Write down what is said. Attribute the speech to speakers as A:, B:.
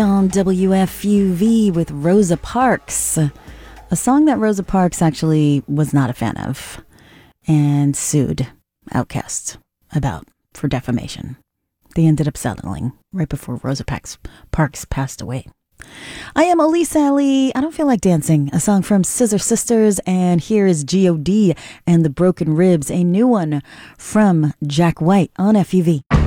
A: On WFUV with Rosa Parks, a song that Rosa Parks actually was not a fan of and sued Outkast about for defamation. They ended up settling right before Rosa Parks passed away. I am Elise Ali. I don't feel like dancing. A song from Scissor Sisters, and here is G.O.D. and the Broken Ribs, a new one from Jack White on FUV.